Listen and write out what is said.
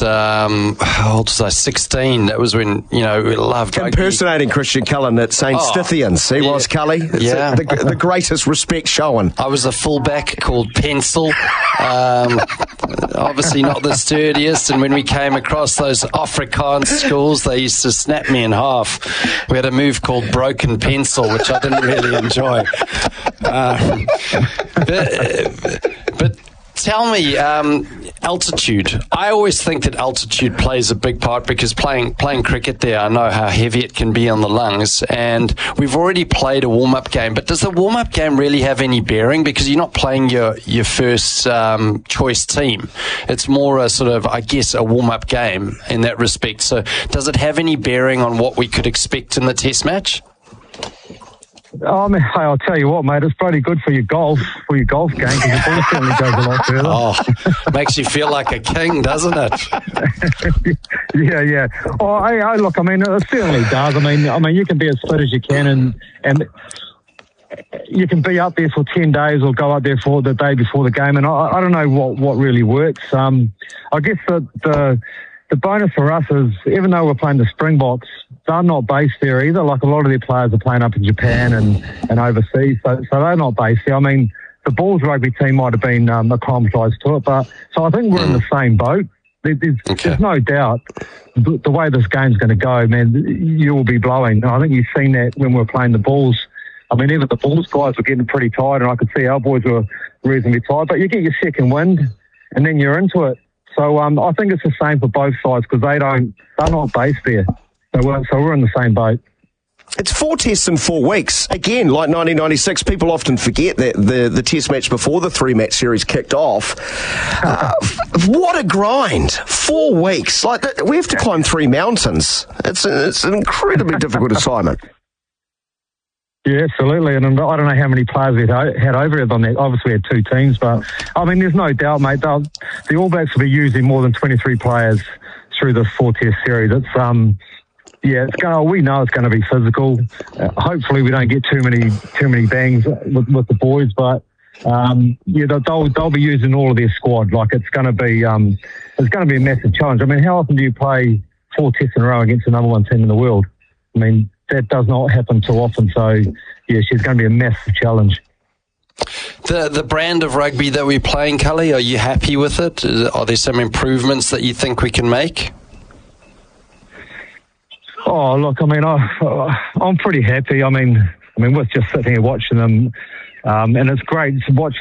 how old was I? 16. That was when, we loved rugby. Impersonating Christian Cullen at St. Stithians. He was, Cully. Yeah. The greatest respect shown. I was a fullback called Pencil. Obviously not the sturdiest, and when we came across those Afrikaans schools, they used to snap me in half. We had a move called Broken Pencil, which I didn't really enjoy. But tell me, altitude. I always think that altitude plays a big part because playing cricket there, I know how heavy it can be on the lungs, and we've already played a warm-up game, but does the warm-up game really have any bearing? Because you're not playing your first choice team. It's more a sort of, I guess, a warm-up game in that respect. So does it have any bearing on what we could expect in the test match? Oh, man, I'll tell you what, mate, it's pretty good for your golf game, because the ball certainly goes a lot further. Oh, makes you feel like a king, doesn't it? Yeah. Oh, look, I mean, it certainly does. I mean, you can be as fit as you can, and you can be up there for 10 days or go up there for the day before the game, and I don't know what really works. I guess the bonus for us is, even though we're playing the Springboks, they're not based there either. Like, a lot of their players are playing up in Japan and overseas, so they're not based there. I mean, the Bulls rugby team might have been acclimatised to it, but so I think we're in the same boat. There's no doubt the way this game's going to go, man, you will be blowing. I think you've seen that when we were playing the Bulls. I mean, even the Bulls guys were getting pretty tired, and I could see our boys were reasonably tired. But you get your second wind, and then you're into it. So I think it's the same for both sides, because they're not based there. So we're in the same boat. It's 4 tests in 4 weeks. Again, like 1996, people often forget that the test match before the 3-match series kicked off. What a grind. 4 weeks. Like, we have to climb 3 mountains. It's an incredibly difficult assignment. Yeah, absolutely. And I don't know how many players we had over it on that. Obviously, we had 2 teams, but I mean, there's no doubt, mate. The All Blacks will be using more than 23 players through this 4-test series. It's we know it's going to be physical. Hopefully, we don't get too many bangs with the boys, but they'll be using all of their squad. Like, it's going to be a massive challenge. I mean, how often do you play 4 tests in a row against the number 1 team in the world? I mean, that does not happen too often. So, yeah, she's going to be a massive challenge. The brand of rugby that we're playing, Cully, are you happy with it? Are there some improvements that you think we can make? Oh, look, I mean, I'm pretty happy. I mean, we're just sitting here watching them, and it's great to watch